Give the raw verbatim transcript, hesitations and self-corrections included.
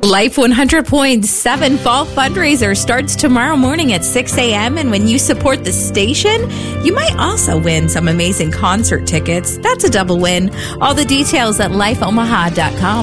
Life one hundred point seven Fall Fundraiser starts tomorrow morning at six a.m. And when you support the station, you might also win some amazing concert tickets. That's a double win. All the details at life omaha dot com.